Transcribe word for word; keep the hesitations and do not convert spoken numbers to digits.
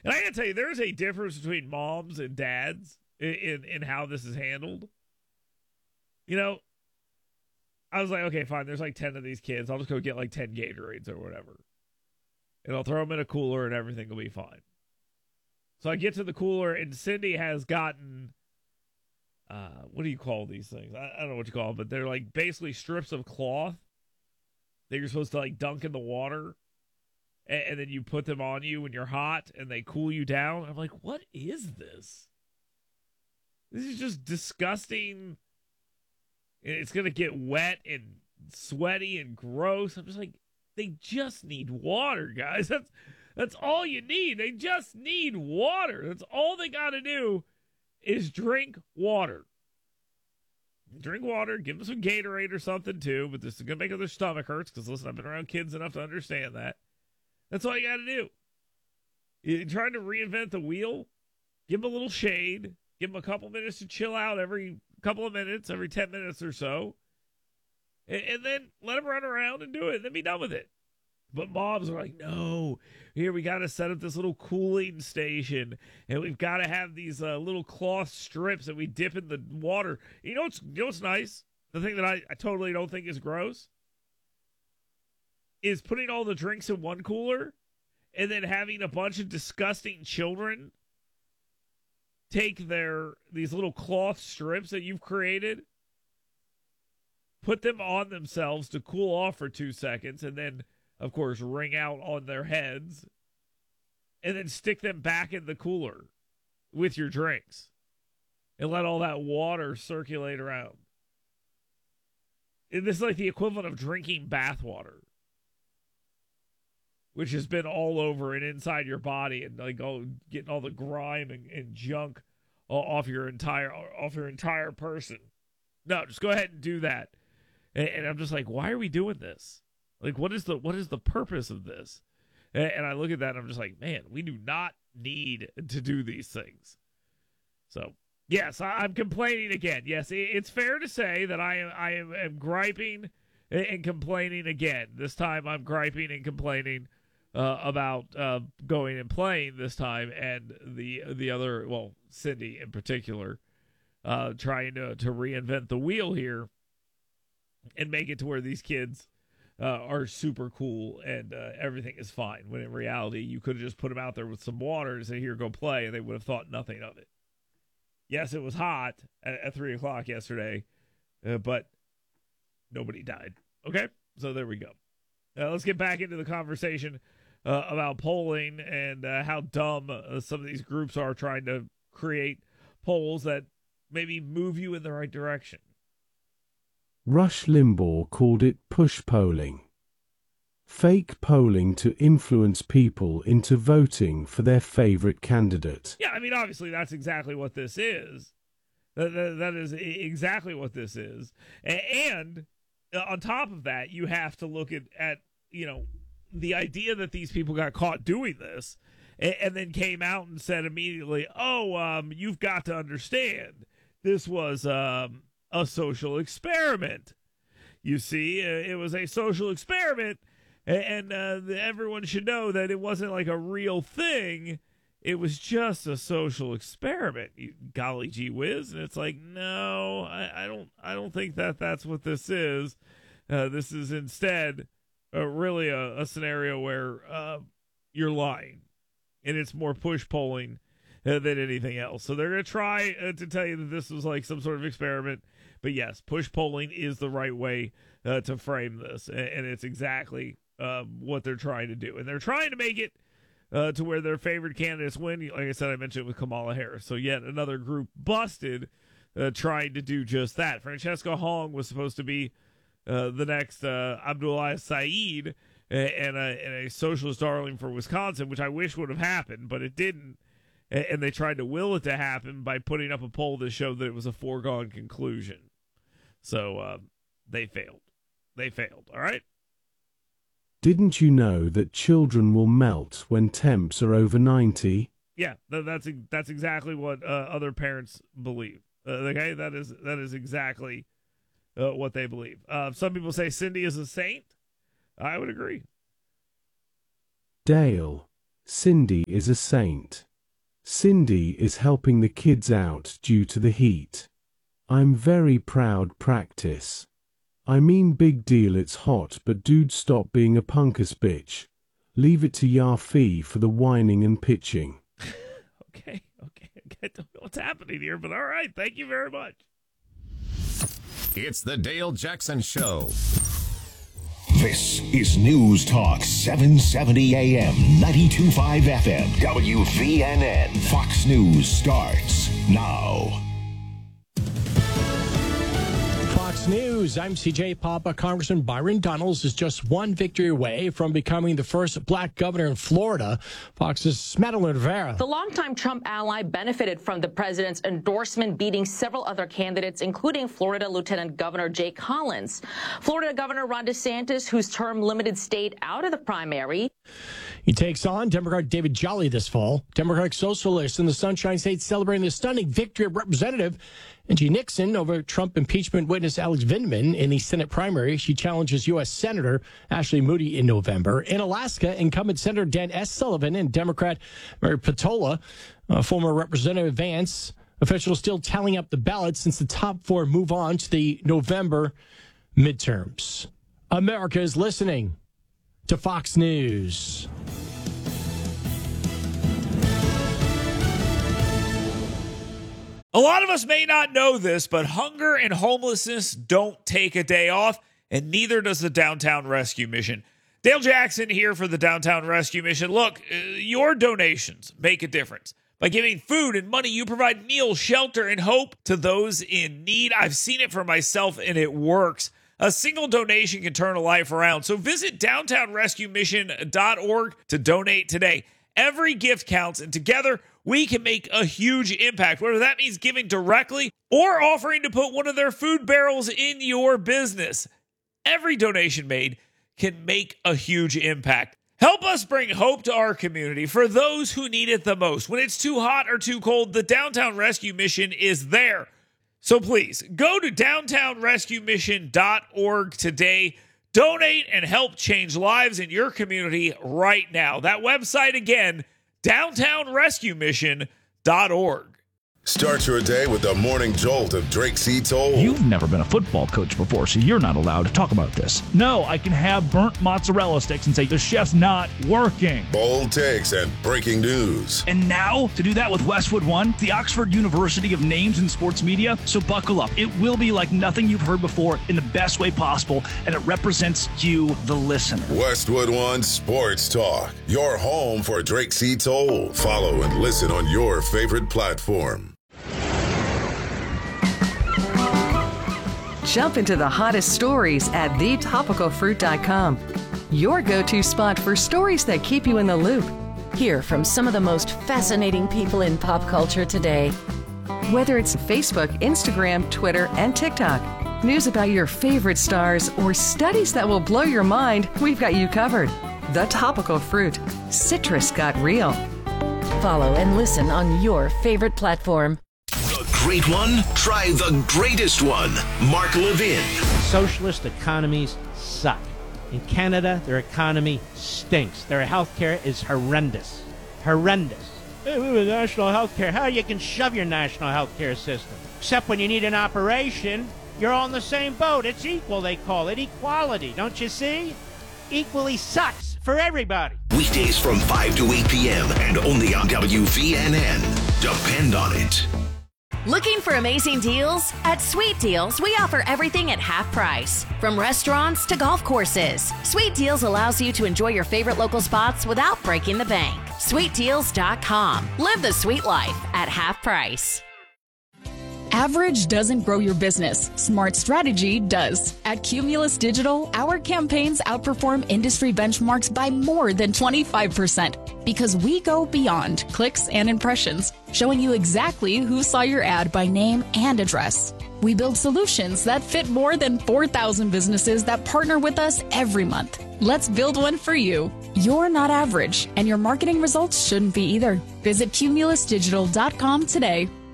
And I gotta tell you, there is a difference between moms and dads in, in, in how this is handled. You know, I was like, okay, fine, there's like ten of these kids. I'll just go get like ten Gatorades or whatever. And I'll throw them in a cooler and everything will be fine. So I get to the cooler and Cindy has gotten, uh, what do you call these things? I, I don't know what you call them, but they're like basically strips of cloth that you're supposed to like dunk in the water. And, and then you put them on you when you're hot and they cool you down. I'm like, what is this? This is just disgusting. It's going to get wet and sweaty and gross. I'm just like, they just need water, guys. That's that's all you need. They just need water. That's all they got to do is drink water. Drink water. Give them some Gatorade or something, too. But this is going to make their stomach hurts because, listen, I've been around kids enough to understand that. That's all you got to do. You're trying to reinvent the wheel? Give them a little shade. Give them a couple minutes to chill out every couple of minutes, every ten minutes or so. And, and then let them run around and do it, and then be done with it. But moms are like, no, here we got to set up this little cooling station, and we've got to have these uh, little cloth strips that we dip in the water. You know what's, you know what's nice? The thing that I, I totally don't think is gross is putting all the drinks in one cooler and then having a bunch of disgusting children take their these little cloth strips that you've created, put them on themselves to cool off for two seconds, and then, of course, wring out on their heads, and then stick them back in the cooler with your drinks and let all that water circulate around. And this is like the equivalent of drinking bath water, which has been all over and inside your body and like oh, getting all the grime and, and junk off your entire off your entire person. No, just go ahead and do that. And, and I'm just like, why are we doing this? Like, what is the what is the purpose of this? And, and I look at that and I'm just like, man, we do not need to do these things. So yes, I, I'm complaining again. Yes, it, it's fair to say that I am I am, am griping and, and complaining again. This time I'm griping and complaining Uh, about uh, going and playing this time, and the the other, well, Cindy in particular, uh, trying to, to reinvent the wheel here and make it to where these kids uh, are super cool and uh, everything is fine, when in reality you could have just put them out there with some water and say, here, go play, and they would have thought nothing of it. Yes, it was hot at, at three o'clock yesterday, uh, but nobody died. Okay, so there we go. Uh, let's get back into the conversation Uh, about polling and uh, how dumb uh, some of these groups are trying to create polls that maybe move you in the right direction. Rush Limbaugh called it push polling. Fake polling to influence people into voting for their favorite candidate. Yeah, I mean, obviously that's exactly what this is. That, that, that is exactly what this is. A- and uh, on top of that, you have to look at, at you know, the idea that these people got caught doing this and, and then came out and said immediately, oh, um, you've got to understand this was um, a social experiment. You see, uh, it was a social experiment, and, and uh, everyone should know that it wasn't like a real thing. It was just a social experiment. You, golly gee whiz. And it's like, no, I, I don't I don't think that that's what this is. Uh, this is instead Uh, really a, a scenario where uh, you're lying, and it's more push polling uh, than anything else. So they're going to try uh, to tell you that this was like some sort of experiment. But yes, push polling is the right way uh, to frame this, and, and it's exactly um, what they're trying to do. And they're trying to make it uh, to where their favorite candidates win. Like I said, I mentioned it with Kamala Harris. So yet another group busted uh, trying to do just that. Francesca Hong was supposed to be Uh, the next uh, Abdullah Saeed, uh, and, a, and a socialist darling for Wisconsin, which I wish would have happened, but it didn't. And, and they tried to will it to happen by putting up a poll that showed that it was a foregone conclusion. So uh, they failed. They failed, all right? Didn't you know that children will melt when temps are over ninety? Yeah, th- that's that's exactly what uh, other parents believe. Uh, okay, that is that is exactly Uh, what they believe. Uh, some people say Cindy is a saint. I would agree. Dale, Cindy is a saint. Cindy is helping the kids out due to the heat. I'm very proud practice. I mean big deal, it's hot, but dude, stop being a punkus bitch. Leave it to Yafi for the whining and pitching. okay, okay. I don't know what's happening here, but all right. Thank you very much. It's the Dale Jackson Show. This is News Talk seven seventy A M, ninety-two point five F M, W V N N. Fox News starts now. Fox News, I'm C J Papa. Congressman Byron Donalds is just one victory away from becoming the first black governor in Florida. Fox's Madeline Rivera. The longtime Trump ally benefited from the president's endorsement, beating several other candidates, including Florida Lieutenant Governor Jay Collins. Florida Governor Ron DeSantis, whose term limited stayed out of the primary. He takes on Democrat David Jolly this fall. Democratic Socialists in the Sunshine State celebrating the stunning victory of Representative Angie Nixon over Trump impeachment witness Alex Vindman in the Senate primary. She challenges U S. Senator Ashley Moody in November. In Alaska, incumbent Senator Dan S. Sullivan and Democrat Mary Patola, uh, former Representative Vance. Officials still tallying up the ballots since the top four move on to the November midterms. America is listening to Fox News. A lot of us may not know this, but hunger and homelessness don't take a day off, and neither does the Downtown Rescue Mission. Dale Jackson here for the Downtown Rescue Mission. Look, uh, your donations make a difference. By giving food and money, you provide meals, shelter, and hope to those in need. I've seen it for myself, and it works. A single donation can turn a life around. So visit downtown rescue mission dot org to donate today. Every gift counts, and together we can make a huge impact, whether that means giving directly or offering to put one of their food barrels in your business. Every donation made can make a huge impact. Help us bring hope to our community for those who need it the most. When it's too hot or too cold, the Downtown Rescue Mission is there. So please, go to downtown rescue mission dot org today. Donate and help change lives in your community right now. That website again, downtown rescue mission dot org. Start your day with the morning jolt of Drake C. Toll. You've never been a football coach before, so you're not allowed to talk about this. No, I can have burnt mozzarella sticks and say the chef's not working. Bold takes and breaking news. And now, to do that with Westwood One, the Oxford University of Names in Sports Media. So buckle up. It will be like nothing you've heard before in the best way possible, and it represents you, the listener. Westwood One Sports Talk, your home for Drake C. Toll. Follow and listen on your favorite platform. Jump into the hottest stories at the topical fruit dot com. Your go-to spot for stories that keep you in the loop. Hear from some of the most fascinating people in pop culture today. Whether it's Facebook, Instagram, Twitter, and TikTok, news about your favorite stars, or studies that will blow your mind, we've got you covered. The Topical Fruit. Citrus got real. Follow and listen on your favorite platform. Great one? Try the greatest one. Mark Levin. Socialist economies suck. In Canada, their economy stinks. Their healthcare is horrendous. Horrendous. Hey, we have national healthcare. How you can shove your national healthcare system? Except when you need an operation, you're all in the same boat. It's equal, they call it. Equality, don't you see? Equally sucks for everybody. Weekdays from five to eight p.m. and only on W V N N. Depend on it. Looking for amazing deals? At Sweet Deals, we offer everything at half price. From restaurants to golf courses, Sweet Deals allows you to enjoy your favorite local spots without breaking the bank. sweet deals dot com. Live the sweet life at half price. Average doesn't grow your business. Smart strategy does. At Cumulus Digital, our campaigns outperform industry benchmarks by more than twenty-five percent because we go beyond clicks and impressions, showing you exactly who saw your ad by name and address. We build solutions that fit more than four thousand businesses that partner with us every month. Let's build one for you. You're not average, and your marketing results shouldn't be either. Visit cumulus digital dot com today.